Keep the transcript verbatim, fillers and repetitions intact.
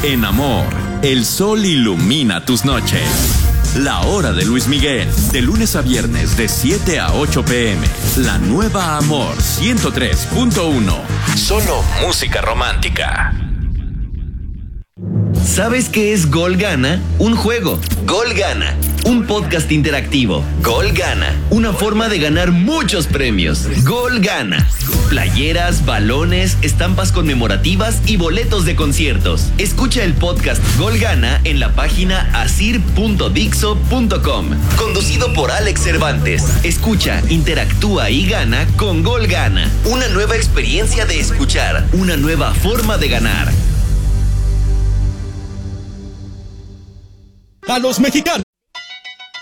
En amor, el sol ilumina tus noches. La Hora de Luis Miguel, de lunes a viernes de siete a ocho pm. La nueva Amor ciento tres punto uno. Solo música romántica. ¿Sabes qué es Gol Gana? Un juego. Gol Gana. Un podcast interactivo. Gol Gana. Una forma de ganar muchos premios. Gol Gana. Playeras, balones, estampas conmemorativas y boletos de conciertos. Escucha el podcast Gol Gana en la página asir punto dixo punto com. Conducido por Alex Cervantes. Escucha, interactúa y gana con Gol Gana. Una nueva experiencia de escuchar. Una nueva forma de ganar. A los mexicanos